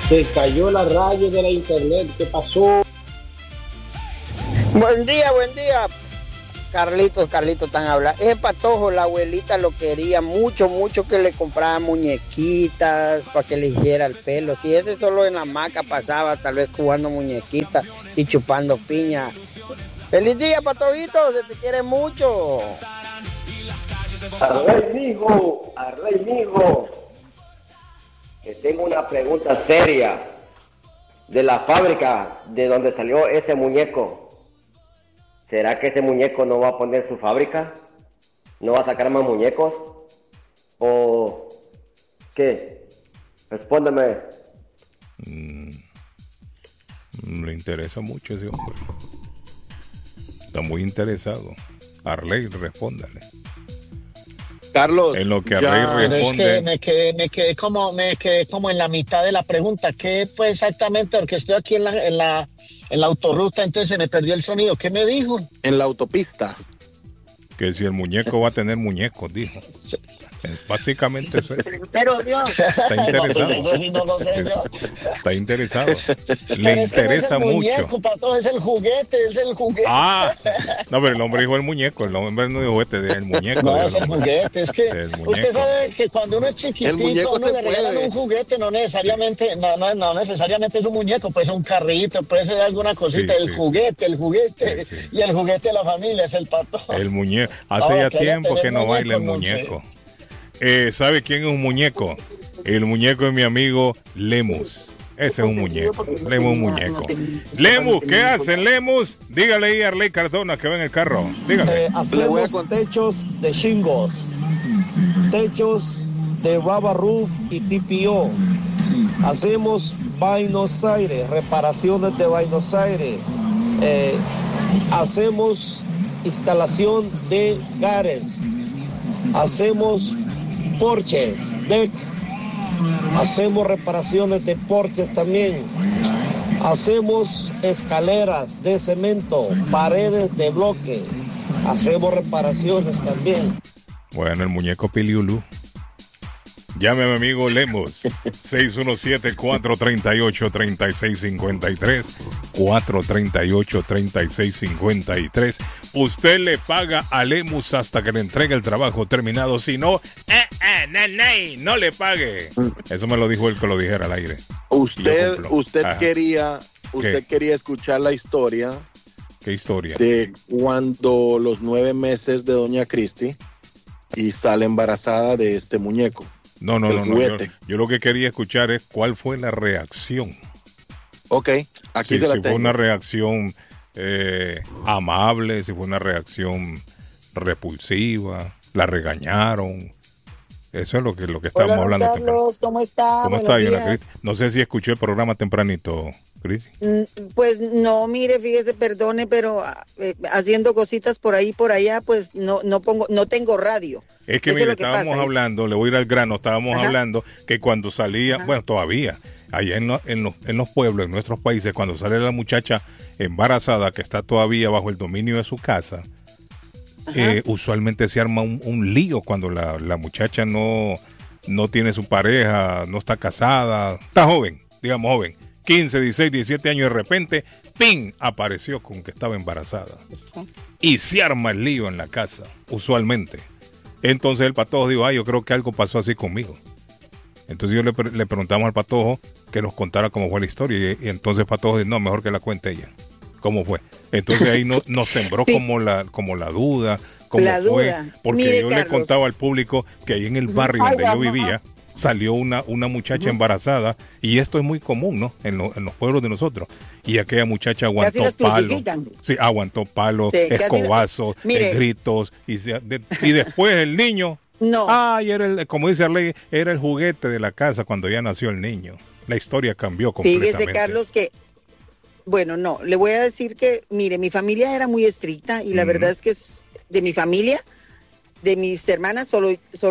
Se cayó la radio de la internet. ¿Qué pasó? Buen día, buen día. Carlitos, tan hablando. Ese patojo, la abuelita lo quería mucho, mucho, que le compraba muñequitas para que le hiciera el pelo. Si ese solo en la hamaca pasaba, tal vez jugando muñequitas y chupando piña. ¡Feliz día, patojito! Se te quiere mucho. Arley, mijo. Que tengo una pregunta seria. De la fábrica de donde salió ese muñeco. ¿Será que ese muñeco no va a poner su fábrica? ¿No va a sacar más muñecos? ¿O qué? Respóndeme. Le interesa mucho ese hombre. Está muy interesado. Arley, respóndale. Carlos, en lo que Arley responde. Es que me quedé como en la mitad de la pregunta. ¿Qué fue exactamente? Porque estoy aquí en la autorruta, entonces se me perdió el sonido. ¿Qué me dijo? En la autopista. Que si el muñeco va a tener muñecos, dijo. Básicamente eso es. Pero Dios. Está interesado. Está interesado. Le interesa mucho. Muñeco, pato, es el juguete. Ah, no, pero el hombre dijo el muñeco. El hombre no dijo juguete, el muñeco. No, es el juguete. Es que usted sabe que cuando uno es chiquitito, uno le regalan un juguete, no necesariamente es un muñeco, puede ser un carrito, puede ser alguna cosita. Sí, el juguete. Sí. Y el juguete de la familia es el pato. El muñeco. Hace ya tiempo que no baila el muñeco. ¿Sabe quién es un muñeco? El muñeco es mi amigo Lemus. Ese es un muñeco. Lemus es un muñeco. Lemus, ¿qué hacen, Lemus? Dígale ahí a Arley Cardona que va en el carro. Dígale. Hacemos techos de shingles, techos de rubber roof y TPO. Hacemos Buenos Aires, reparaciones de Buenos Aires. Hacemos instalación de gares. Hacemos porches, deck, hacemos reparaciones de porches también, hacemos escaleras de cemento, paredes de bloque, hacemos reparaciones también. Bueno, el muñeco Piliulú. Llame a mi amigo Lemus, 617-438-3653, 438-3653. Usted le paga a Lemus hasta que le entregue el trabajo terminado. Si no, no le pague. Eso me lo dijo él, que lo dijera al aire. Usted quería escuchar la historia. ¿Qué historia? De cuando los 9 meses de Doña Cristi y sale embarazada de este muñeco. No. Yo lo que quería escuchar es cuál fue la reacción. Ok, aquí se la tengo. Si fue una reacción amable, si fue una reacción repulsiva, la regañaron. Eso es lo que estábamos hablando. Carlos, ¿cómo está? ¿Cómo está, Diana Cristi? No sé si escuché el programa tempranito, Cristi. Pues no, mire, fíjese, perdone, pero haciendo cositas por ahí, por allá, pues no tengo radio. Es que mire, estábamos hablando, le voy a ir al grano, estábamos hablando que cuando salía, bueno, todavía, allá en los pueblos, en nuestros países, cuando sale la muchacha embarazada que está todavía bajo el dominio de su casa, usualmente se arma un lío cuando la muchacha no tiene su pareja, no está casada, está joven, 15, 16, 17 años, de repente, ¡ping!, apareció con que estaba embarazada. Y se arma el lío en la casa, usualmente. Entonces el patojo dijo, yo creo que algo pasó así conmigo. Entonces yo le preguntamos al patojo que nos contara cómo fue la historia. Y entonces el patojo dijo, no, mejor que la cuente ella. ¿Cómo fue? Entonces ahí nos sembró como la duda, cómo fue. Porque mire, yo Carlos, le contaba al público que ahí en el barrio donde yo vivía, salió una muchacha embarazada, y esto es muy común, ¿no? En los pueblos de nosotros. Y aquella muchacha aguantó palos. Sí, aguantó palos, escobazos, gritos, y después el niño, como dice Arley, era el juguete de la casa cuando ya nació el niño. La historia cambió completamente. Fíjese, Carlos, que bueno, no, le voy a decir que, mire, mi familia era muy estricta, y la verdad es que de mi familia, de mis hermanas, solo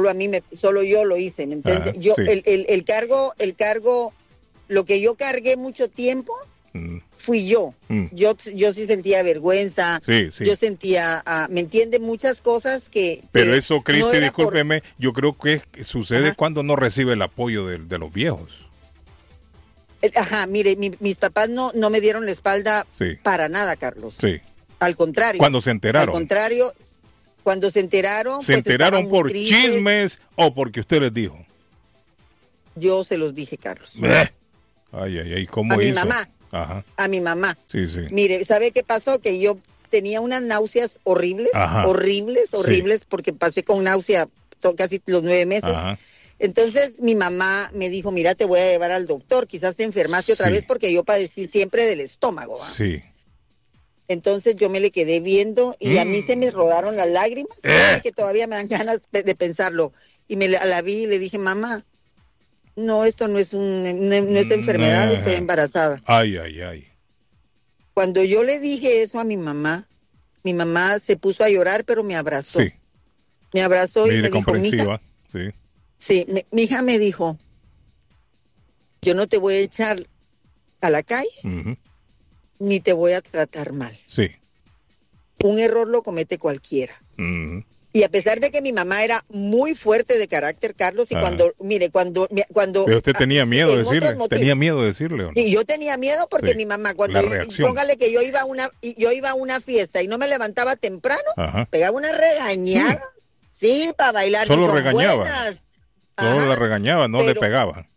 yo lo hice, ¿me entiendes? Yo, sí. el cargo, lo que yo cargué mucho tiempo, fui yo. Yo sí sentía vergüenza, yo sentía, ¿me entiende? Muchas cosas que... Pero eso, Cristi, discúlpeme, yo creo que sucede cuando no recibe el apoyo de los viejos. Ajá, mire, mis papás no me dieron la espalda para nada, Carlos. Sí. Al contrario. Cuando se enteraron. Al contrario, cuando se enteraron. ¿Se enteraron por chismes o porque usted les dijo? Yo se los dije, Carlos. Ay, ¿cómo hizo? A mi mamá. Ajá. A mi mamá. Sí. Mire, ¿sabe qué pasó? Que yo tenía unas náuseas horribles, horribles, porque pasé con náusea casi los 9 meses. Ajá. Entonces mi mamá me dijo, mira, te voy a llevar al doctor, quizás te enfermaste otra vez porque yo padecí siempre del estómago. ¿Va? Sí. Entonces yo me le quedé viendo y a mí se me rodaron las lágrimas, que todavía me dan ganas de pensarlo. Y la vi y le dije, mamá, no, esto no es no es enfermedad, estoy embarazada. Ay. Cuando yo le dije eso a mi mamá se puso a llorar, pero me abrazó. Sí. Me abrazó y me dijo, mija, mi hija me dijo, yo no te voy a echar a la calle, ni te voy a tratar mal. Sí. Un error lo comete cualquiera. Y a pesar de que mi mamá era muy fuerte de carácter, Carlos, y cuando... Pero usted tenía miedo de decirle, ¿o no? Sí, yo tenía miedo porque mi mamá, póngale que yo iba a una fiesta y no me levantaba temprano, pegaba una regañada, para bailar. Solo regañaba. Solo la regañaba, no le pegaba.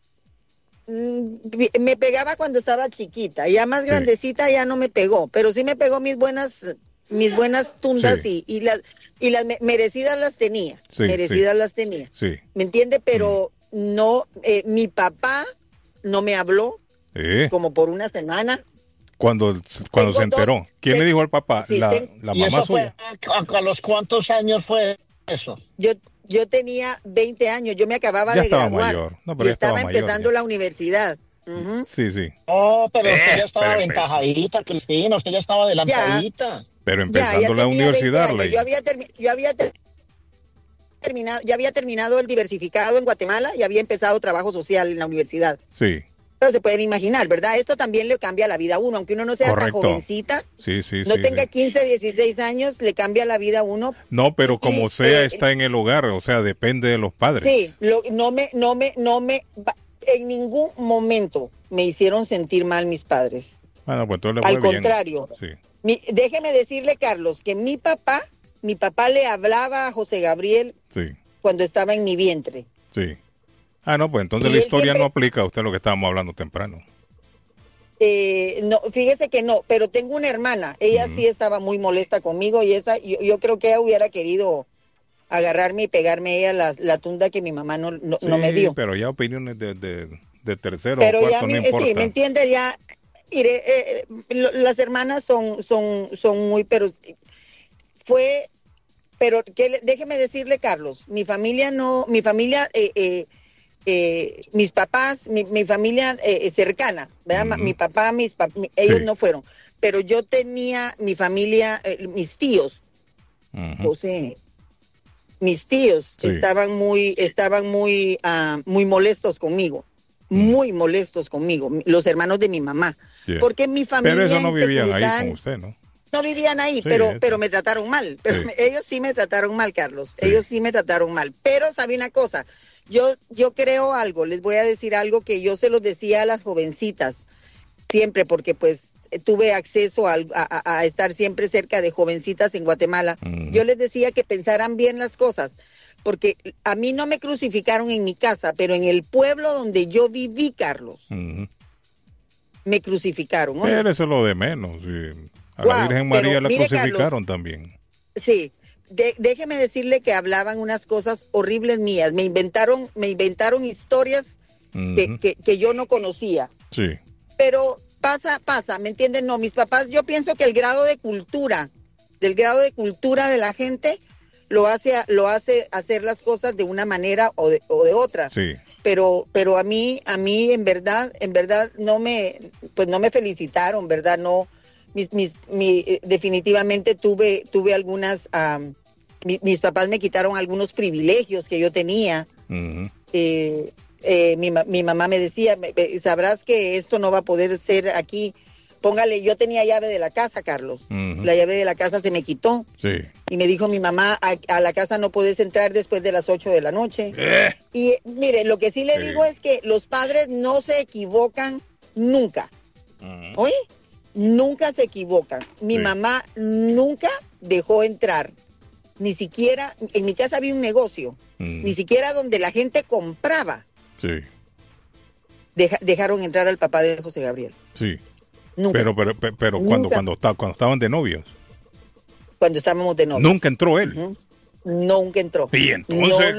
Me pegaba cuando estaba chiquita, ya más grandecita ya no me pegó, pero sí me pegó mis buenas tundas y las merecidas las tenía, las tenía. Sí. ¿Me entiende? Pero no, mi papá no me habló como por una semana. Cuando se enteró. ¿Quién le dijo al papá? La mamá suya. ¿A los cuántos años fue eso? Yo tenía 20 años, yo me acababa de graduar. Y estaba empezando la universidad. Sí. Oh, pero usted ya estaba aventajadita, Cristina, usted ya estaba adelantadita. Pero empezando la universidad, yo había terminado el diversificado en Guatemala y había empezado trabajo social en la universidad. Sí. Pero se pueden imaginar, ¿verdad? Esto también le cambia la vida a uno, aunque uno no sea tan jovencita, no tenga 15, 16 años, le cambia la vida a uno. No, pero como sea, está en el hogar, o sea, depende de los padres. Sí, en ningún momento me hicieron sentir mal mis padres. Bueno, pues todo le Al fue contrario. Bien. Sí. Déjeme decirle, Carlos, que mi papá le hablaba a José Gabriel cuando estaba en mi vientre. Sí. No, pues entonces la historia no aplica a usted lo que estábamos hablando temprano. No, fíjese que no, pero tengo una hermana, ella sí estaba muy molesta conmigo y yo creo que ella hubiera querido agarrarme y pegarme ella la tunda que mi mamá no me dio. Pero ya opiniones de tercero pero o cuarto ya no importa. Sí, ¿me entiende? Ya, mire, las hermanas son muy, pero déjeme decirle, Carlos, mis papás, mi familia cercana, ¿verdad? Mi papá, ellos no fueron, pero yo tenía mi familia, mis tíos, José, mis tíos estaban muy molestos conmigo, muy molestos conmigo, los hermanos de mi mamá, porque mi familia... Pero eso no vivían ahí con usted, ¿no? No vivían ahí, pero me trataron mal, ellos sí me trataron mal, Carlos, ellos sí me trataron mal, pero sabe una cosa, yo creo algo, les voy a decir algo que yo se los decía a las jovencitas, siempre, porque pues tuve acceso a estar siempre cerca de jovencitas en Guatemala. Yo les decía que pensaran bien las cosas, porque a mí no me crucificaron en mi casa, pero en el pueblo donde yo viví, Carlos, me crucificaron. Pero eso es lo de menos. A la Virgen María la crucificaron, Carlos, también. Sí. Déjeme decirle que hablaban unas cosas horribles mías. Me inventaron historias que yo no conocía. Sí. Pero pasa, ¿me entienden? No, mis papás, yo pienso que el grado de cultura de la gente lo hace hacer las cosas de una manera o de otra. Sí. Pero a mí en verdad no me felicitaron, ¿verdad? No, definitivamente tuve algunas, mis papás me quitaron algunos privilegios que yo tenía. Mi mamá me decía, sabrás que esto no va a poder ser aquí póngale, yo tenía llave de la casa, Carlos. La llave de la casa se me quitó. Sí. Y me dijo mi mamá, a la casa no puedes entrar después de las 8 de la noche. Y mire, lo que sí le digo es que los padres no se equivocan nunca. ¿Oye? Nunca se equivocan. Mi mamá nunca dejó entrar. Ni siquiera, en mi casa había un negocio. Ni siquiera donde la gente compraba. Sí. Dejaron entrar al papá de José Gabriel. Sí. Nunca. Pero Nunca. cuando estaban de novios. Cuando estábamos de novios. Nunca entró él. Nunca entró. Y entonces,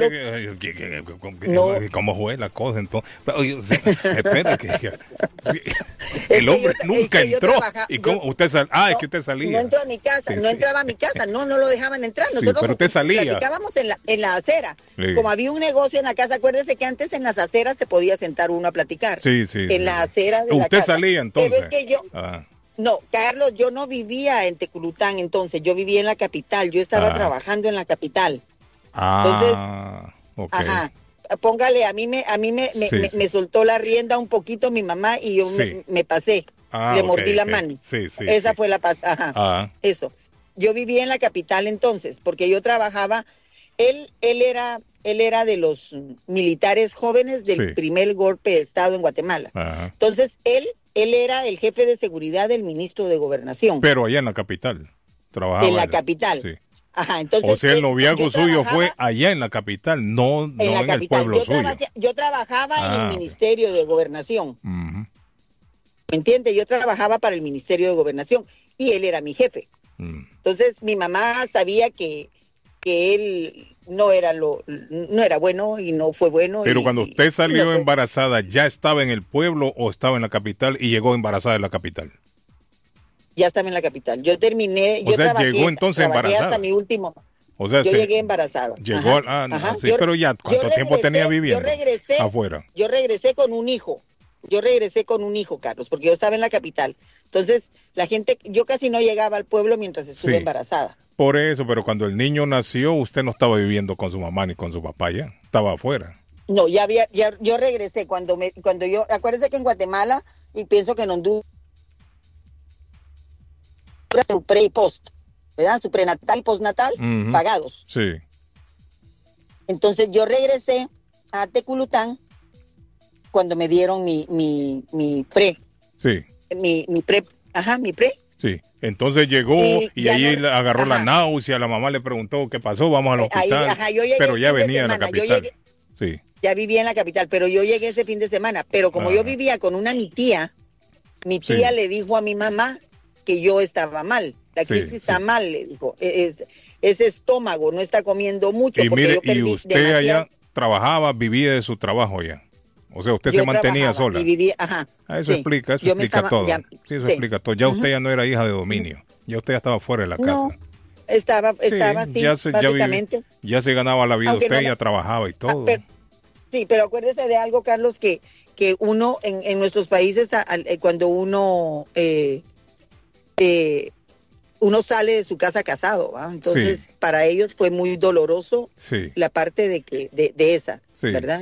¿cómo fue la cosa? Entonces, espera, el hombre nunca entró. ¿Y cómo usted es que usted salía? No entró a mi casa, no entraba a mi casa, no lo dejaban entrar. Nosotros pero usted salía. platicábamos en la acera. Como había un negocio en la casa, acuérdese que antes en las aceras se podía sentar uno a platicar. En la acera de la casa. ¿Usted salía entonces? Pero es que yo... No, Carlos, yo no vivía en Teculután entonces, yo vivía en la capital, yo estaba trabajando en la capital. Entonces, okay. Póngale, a mí me soltó la rienda un poquito mi mamá y yo me pasé, le mordí la mano. Esa fue la pasada. Eso. Yo vivía en la capital entonces, porque yo trabajaba, él era de los militares jóvenes del primer golpe de Estado en Guatemala. Entonces, él era el jefe de seguridad del ministro de Gobernación. Pero allá en la capital trabajaba. En la capital. Sí. Entonces, o sea, el noviazgo suyo fue allá en la capital, no en el pueblo suyo. Yo trabajaba en el Ministerio de Gobernación. ¿Me entiende? Yo trabajaba para el Ministerio de Gobernación y él era mi jefe. Entonces, mi mamá sabía que él no era bueno y no fue bueno. Pero cuando usted salió embarazada, ¿ya estaba en el pueblo o estaba en la capital y llegó embarazada en la capital? Ya estaba en la capital. Yo terminé, llegó entonces embarazada. Hasta mi último. O sea, yo llegué embarazada. Llegó, pero ya, ¿cuánto tiempo tenía viviendo afuera? Yo regresé con un hijo. Carlos, porque yo estaba en la capital. Entonces, la gente, yo casi no llegaba al pueblo mientras estuve embarazada. Por eso, pero cuando el niño nació, usted no estaba viviendo con su mamá ni con su papá ya, estaba afuera. No, yo regresé cuando yo, acuérdese que en Guatemala, y pienso que en Honduras, su pre y post, ¿verdad? Su prenatal y postnatal, pagados. Sí. Entonces yo regresé a Teculután cuando me dieron mi pre. Sí. Mi pre. Sí, entonces llegó y ahí agarró la náusea, la mamá le preguntó qué pasó, vamos al hospital, pero ya venía a la capital. Ya vivía en la capital, pero yo llegué ese fin de semana, pero como yo vivía con mi tía le dijo a mi mamá que yo estaba mal, la crisis está mal, le dijo, ese estómago no está comiendo mucho. Y porque mire, yo perdí y usted allá trabajaba, vivía de su trabajo allá. O sea, usted se mantenía sola. Y vivía, eso explica todo. Eso explica todo. Ya usted ya no era hija de dominio. Ya usted ya estaba fuera de la casa. No, estaba así, básicamente. Ya se ganaba la vida. Aunque usted ya trabajaba y todo. Pero acuérdese de algo, Carlos, que uno en nuestros países, cuando uno sale de su casa casado, ¿va? Entonces para ellos fue muy doloroso la parte de esa. ¿Verdad?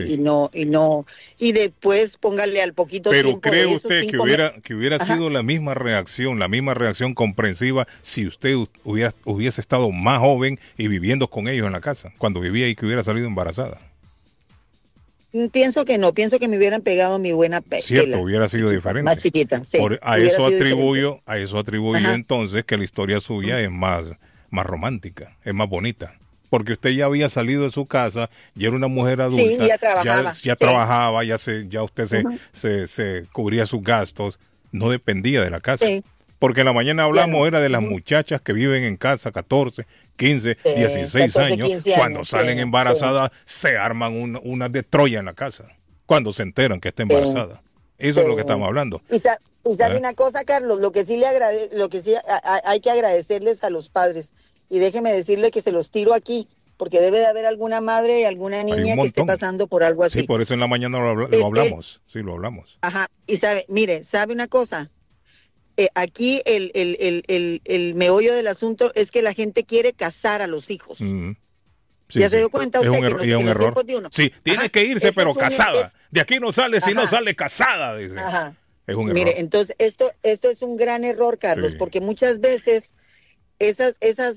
Y después póngale al poquito tiempo. Pero ¿cree usted que hubiera sido la misma reacción comprensiva si usted hubiese estado más joven y viviendo con ellos en la casa, cuando vivía y que hubiera salido embarazada? Pienso que no, pienso que me hubieran pegado mi buena pela. Cierto, hubiera sido diferente. Más chiquita, sí. A eso atribuyo entonces que la historia suya es más romántica, es más bonita. Porque usted ya había salido de su casa, ya era una mujer adulta, ya trabajaba, ya usted se cubría sus gastos, no dependía de la casa. Porque en la mañana hablamos era de las muchachas que viven en casa 14, 15, 16 años, cuando salen embarazadas se arman una de Troya en la casa, cuando se enteran que está embarazada. Eso es lo que estamos hablando. Y sabe una cosa, Carlos, lo que sí hay que agradecerles a los padres. Y déjeme decirle que se los tiro aquí, porque debe de haber alguna madre y alguna niña que esté pasando por algo así. Sí, por eso en la mañana lo hablamos. Sí, lo hablamos. Y sabe una cosa. Aquí el meollo del asunto es que la gente quiere casar a los hijos. ¿Ya se dio cuenta usted que es un error? Sí, tiene que irse, pero casada. De aquí no sale si no sale casada, dice. Es un Mire, error. entonces esto es un gran error, Carlos, Sí. porque muchas veces esas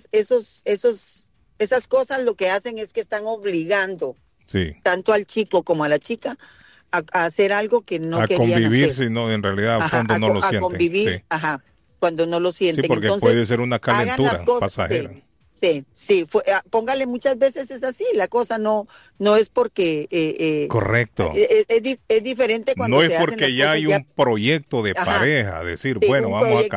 cosas lo que hacen es que están obligando Sí. tanto al chico como a la chica a hacer algo que no A querían convivir, hacer. si no, en realidad a fondo no lo a sienten. convivir, Sí. ajá, cuando no lo sienten. Sí, porque Entonces, puede ser una hagan calentura las cosas, pasajera. Sí, póngale, muchas veces es así, la cosa no es porque Correcto. es diferente cuando No se es hacen porque las ya cosas hay un proyecto de Ajá. pareja, decir, Sí, bueno, un vamos a proyecto